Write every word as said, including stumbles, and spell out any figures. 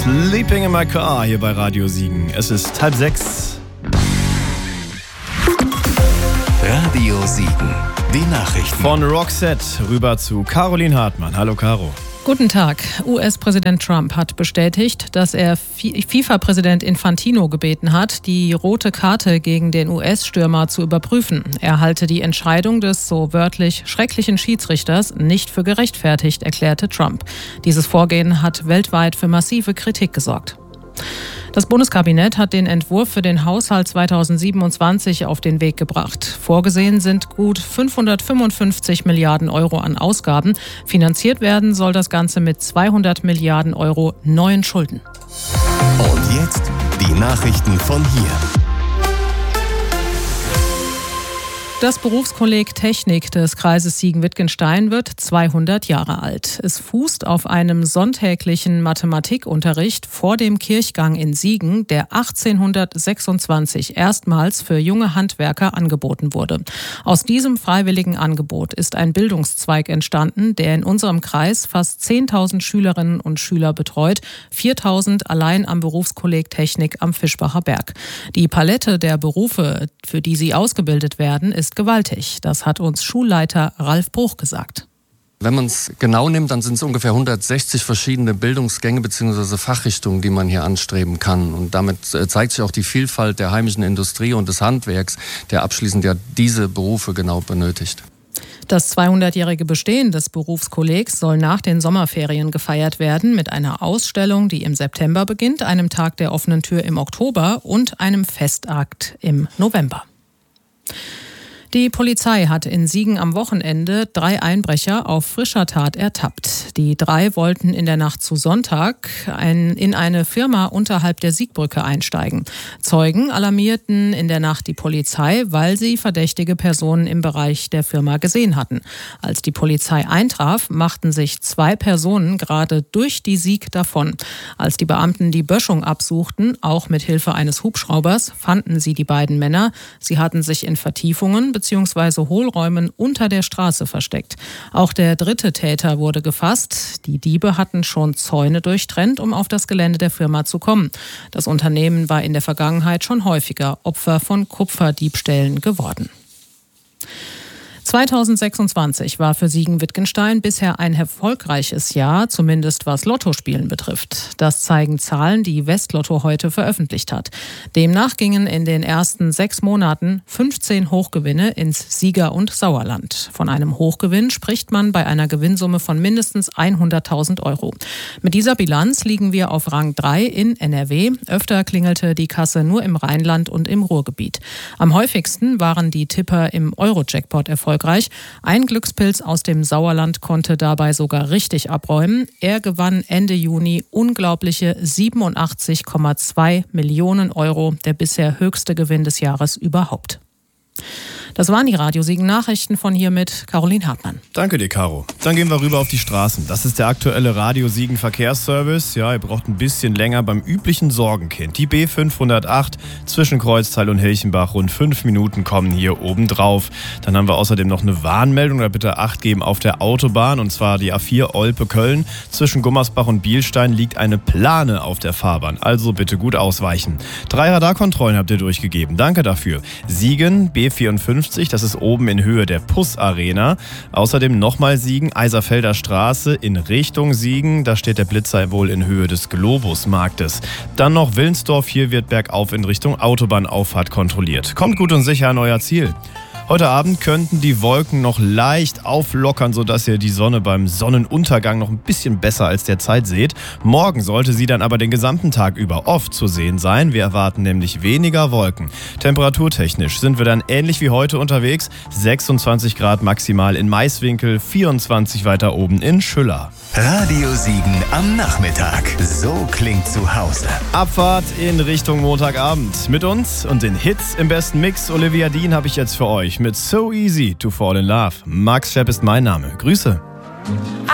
Sleeping in my car hier bei Radio Siegen. Es ist halb sechs. Radio Siegen, die Nachrichten. Von Roxette rüber zu Caroline Hartmann. Hallo Caro. Guten Tag. U S-Präsident Trump hat bestätigt, dass er FIFA-Präsident Infantino gebeten hat, die rote Karte gegen den U S-Stürmer zu überprüfen. Er halte die Entscheidung des so wörtlich schrecklichen Schiedsrichters nicht für gerechtfertigt, erklärte Trump. Dieses Vorgehen hat weltweit für massive Kritik gesorgt. Das Bundeskabinett hat den Entwurf für den Haushalt zweitausendsiebenundzwanzig auf den Weg gebracht. Vorgesehen sind gut fünfhundertfünfundfünfzig Milliarden Euro an Ausgaben. Finanziert werden soll das Ganze mit zweihundert Milliarden Euro neuen Schulden. Und jetzt die Nachrichten von hier. Das Berufskolleg Technik des Kreises Siegen-Wittgenstein wird zweihundert Jahre alt. Es fußt auf einem sonntäglichen Mathematikunterricht vor dem Kirchgang in Siegen, der achtzehnhundertsechsundzwanzig erstmals für junge Handwerker angeboten wurde. Aus diesem freiwilligen Angebot ist ein Bildungszweig entstanden, der in unserem Kreis fast zehntausend Schülerinnen und Schüler betreut, viertausend allein am Berufskolleg Technik am Fischbacher Berg. Die Palette der Berufe, für die sie ausgebildet werden, ist ist gewaltig. Das hat uns Schulleiter Ralf Bruch gesagt. Wenn man es genau nimmt, dann sind es ungefähr hundertsechzig verschiedene Bildungsgänge bzw. Fachrichtungen, die man hier anstreben kann. Und damit zeigt sich auch die Vielfalt der heimischen Industrie und des Handwerks, der abschließend ja diese Berufe genau benötigt. Das zweihundertjährige Bestehen des Berufskollegs soll nach den Sommerferien gefeiert werden mit einer Ausstellung, die im September beginnt, einem Tag der offenen Tür im Oktober und einem Festakt im November. Die Polizei hat in Siegen am Wochenende drei Einbrecher auf frischer Tat ertappt. Die drei wollten in der Nacht zu Sonntag ein, in eine Firma unterhalb der Siegbrücke einsteigen. Zeugen alarmierten in der Nacht die Polizei, weil sie verdächtige Personen im Bereich der Firma gesehen hatten. Als die Polizei eintraf, machten sich zwei Personen gerade durch die Sieg davon. Als die Beamten die Böschung absuchten, auch mit Hilfe eines Hubschraubers, fanden sie die beiden Männer. Sie hatten sich in Vertiefungen bzw. Hohlräumen unter der Straße versteckt. Auch der dritte Täter wurde gefasst. Die Diebe hatten schon Zäune durchtrennt, um auf das Gelände der Firma zu kommen. Das Unternehmen war in der Vergangenheit schon häufiger Opfer von Kupferdiebstählen geworden. zweitausendsechsundzwanzig war für Siegen-Wittgenstein bisher ein erfolgreiches Jahr, zumindest was Lottospielen betrifft. Das zeigen Zahlen, die Westlotto heute veröffentlicht hat. Demnach gingen in den ersten sechs Monaten fünfzehn Hochgewinne ins Sieger- und Sauerland. Von einem Hochgewinn spricht man bei einer Gewinnsumme von mindestens hunderttausend Euro. Mit dieser Bilanz liegen wir auf Rang drei in N R W. Öfter klingelte die Kasse nur im Rheinland und im Ruhrgebiet. Am häufigsten waren die Tipper im Euro-Jackpot erfolgreich. Ein Glückspilz aus dem Sauerland konnte dabei sogar richtig abräumen. Er gewann Ende Juni unglaubliche siebenundachtzig Komma zwei Millionen Euro, der bisher höchste Gewinn des Jahres überhaupt. Das waren die Radio Siegen Nachrichten von hier mit Caroline Hartmann. Danke dir, Caro. Dann gehen wir rüber auf die Straßen. Das ist der aktuelle Radio Siegen Verkehrsservice. Ja, ihr braucht ein bisschen länger beim üblichen Sorgenkind. Die B fünfhundertacht zwischen Kreuztal und Hilchenbach. Rund fünf Minuten kommen hier oben drauf. Dann haben wir außerdem noch eine Warnmeldung. Da bitte Acht geben auf der Autobahn. Und zwar die A vier Olpe-Köln. Zwischen Gummersbach und Bielstein liegt eine Plane auf der Fahrbahn. Also bitte gut ausweichen. Drei Radarkontrollen habt ihr durchgegeben. Danke dafür. Siegen, B vierundfünfzig. Das ist oben in Höhe der P U S-Arena. Außerdem nochmal Siegen, Eiserfelder Straße in Richtung Siegen. Da steht der Blitzer wohl in Höhe des Globusmarktes. Dann noch Willensdorf, hier wird bergauf in Richtung Autobahnauffahrt kontrolliert. Kommt gut und sicher an euer Ziel. Heute Abend könnten die Wolken noch leicht auflockern, sodass ihr die Sonne beim Sonnenuntergang noch ein bisschen besser als derzeit seht. Morgen sollte sie dann aber den gesamten Tag über oft zu sehen sein. Wir erwarten nämlich weniger Wolken. Temperaturtechnisch sind wir dann ähnlich wie heute unterwegs. sechsundzwanzig Grad maximal in Maiswinkel, vierundzwanzig weiter oben in Schüller. Radio Siegen am Nachmittag. So klingt zu Hause. Abfahrt in Richtung Montagabend. Mit uns und den Hits im besten Mix. Olivia Dean habe ich jetzt für euch mit So Easy to Fall in Love. Max Schepp ist mein Name. Grüße.